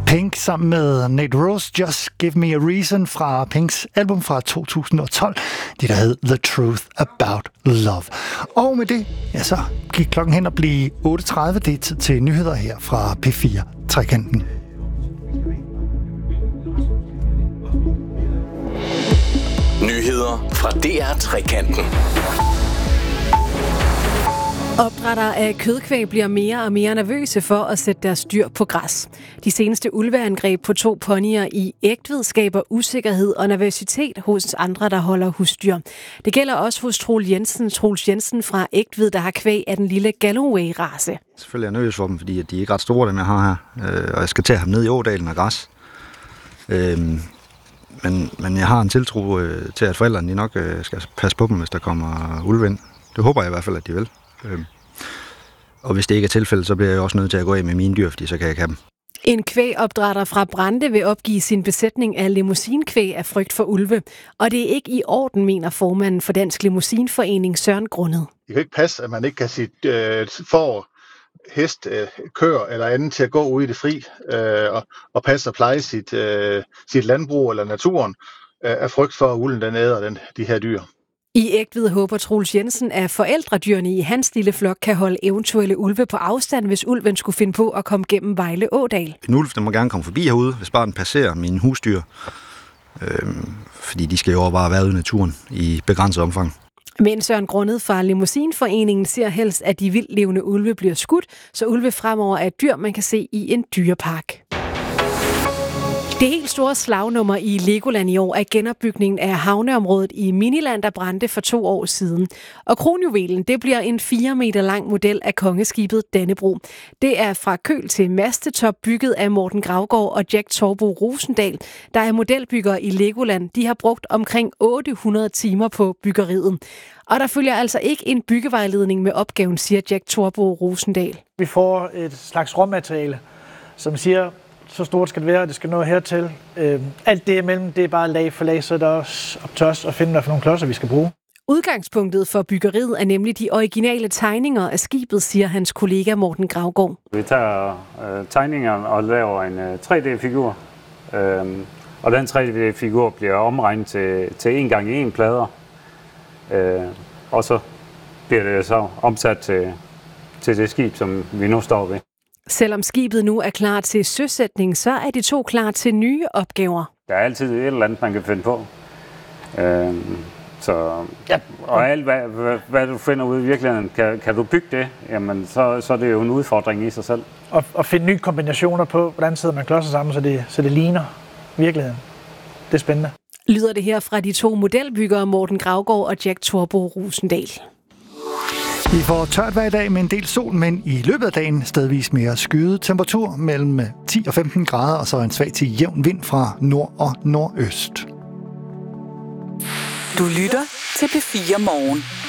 Pink sammen med Nate Rose, Just Give Me a Reason fra Pinks album fra 2012, det der hed The Truth About Love. Og med det, ja, så gik klokken hen og blive 8.30. Det er tid til nyheder her fra P4 Trekanten. Nyheder fra DR Trekanten. Opdrættere af kødkvæg bliver mere og mere nervøse for at sætte deres dyr på græs. De seneste ulveangreb på 2 ponyer i Egtved skaber usikkerhed og nervøsitet hos andre, der holder husdyr. Det gælder også hos Troels Jensen fra Egtved, der har kvæg af den lille Galloway-race. Selvfølgelig er jeg nervøs for dem, fordi de er ikke ret store, dem jeg har her. Og jeg skal til at have dem ned i ådalen og græs. Men jeg har en tiltro til, at forældrene nok skal passe på dem, hvis der kommer ulve ind. Det håber jeg i hvert fald, at de vil. Og hvis det ikke er tilfældet, så bliver jeg også nødt til at gå af med mine dyr, fordi så kan jeg ikke have dem. En kvægopdrætter fra Brande vil opgive sin besætning af limousinkvæg af frygt for ulve. Og det er ikke i orden, mener formanden for Dansk Limousinforening Søren Grundet. Det kan ikke passe, at man ikke kan sit får, hest, køer eller andet til at gå ude i det fri og passe og pleje sit landbrug eller naturen af frygt for, at ulven den æder de her dyr. I Egtved håber Troels Jensen, at forældredyrene i hans lille flok kan holde eventuelle ulve på afstand, hvis ulven skulle finde på at komme gennem Vejle Ådal. En ulv, den må gerne komme forbi herude, hvis bare den passerer mine husdyr. Fordi de skal jo bare være ude i naturen i begrænset omfang. Men Søren Grundet fra Limousinforeningen ser helst, at de vildtlevende ulve bliver skudt, så ulve fremover er et dyr, man kan se i en dyrepark. Det helt store slagnummer i Legoland i år er genopbygningen af havneområdet i Miniland, der brændte for 2 år siden. Og kronjuvelen, det bliver en 4 meter lang model af kongeskibet Dannebro. Det er fra køl til mastetop, bygget af Morten Gravgaard og Jack Torbo Rosendal, der er modelbyggere i Legoland. De har brugt omkring 800 timer på byggeriet. Og der følger altså ikke en byggevejledning med opgaven, siger Jack Torbo Rosendal. Vi får et slags råmateriale, som siger, så stort skal det være, og det skal nå hertil. Alt det imellem, det er bare lag for lag, så er der også op til os at finde, hvad for nogle klodser vi skal bruge. Udgangspunktet for byggeriet er nemlig de originale tegninger af skibet, siger hans kollega Morten Gravgaard. Vi tager tegningerne og laver en 3D-figur, og den 3D-figur bliver omregnet til 1x1 plader, og så bliver det så omsat til det skib, som vi nu står ved. Selvom skibet nu er klar til søsætning, så er de 2 klar til nye opgaver. Der er altid et eller andet, man kan finde på. Og alt, hvad du finder ude i virkeligheden, kan du bygge det, jamen, så er det jo en udfordring i sig selv. Og finde nye kombinationer på, hvordan sidder man klodser sammen, så det ligner virkeligheden. Det er spændende. Lyder det her fra de 2 modelbyggere, Morten Gravgaard og Jack Torbo Rosendal. Vi får tørt hver dag med en del sol, men i løbet af dagen stedvis mere skyet temperatur mellem 10 og 15 grader, og så en svag til jævn vind fra nord og nordøst. Du lytter til P4 Morgen.